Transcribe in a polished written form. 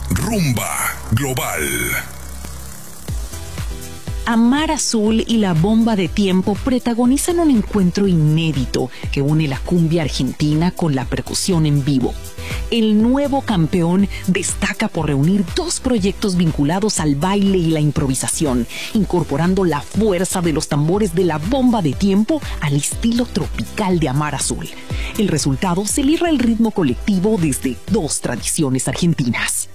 Rumba Global. Amar Azul y la Bomba de Tiempo protagonizan un encuentro inédito que une la cumbia argentina con la percusión en vivo. El nuevo campeón destaca por reunir dos proyectos vinculados al baile y la improvisación, incorporando la fuerza de los tambores de la Bomba de Tiempo al estilo tropical de Amar Azul. El resultado celebra el ritmo colectivo desde dos tradiciones argentinas.